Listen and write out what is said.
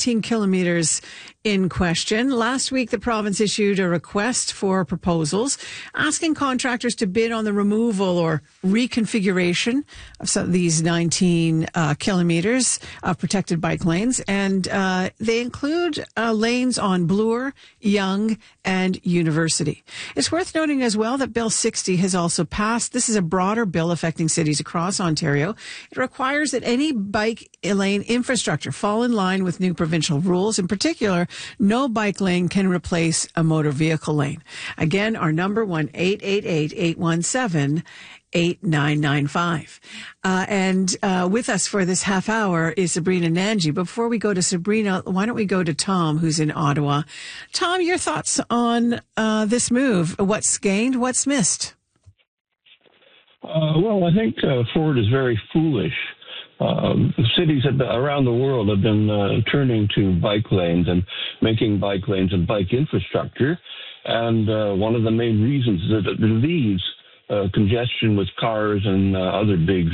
19 kilometers in question. Last week, the province issued a request for proposals asking contractors to bid on the removal or reconfiguration of some of these 19 kilometers of protected bike lanes. And they include lanes on Bloor, Yonge, and University. It's worth noting as well that Bill 60 has also passed. This is a broader bill affecting cities across Ontario. It requires that any bike lane infrastructure fall in line with new provincial rules. In particular, no bike lane can replace a motor vehicle lane. Again, our number 1-888-817-8995. And with us for this half hour is Sabrina Nanji. Before we go to Sabrina, why don't we go to Tom, who's in Ottawa. Tom, your thoughts on this move? What's gained? What's missed? Well, I think Ford is very foolish. Cities around the world have been turning to bike lanes and making bike lanes and bike infrastructure. And one of the main reasons is that it relieves congestion with cars and other big